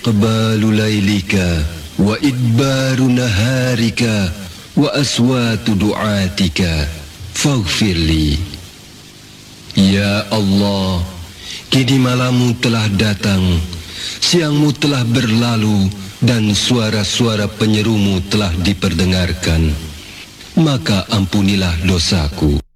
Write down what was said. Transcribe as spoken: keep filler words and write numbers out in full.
Iqbalu laylika wa idbaru naharika wa aswatu du'atika faghfirli. Ya Allah, kini malammu telah datang, siangmu telah berlalu, dan suara-suara penyerumu telah diperdengarkan. Maka ampunilah dosaku.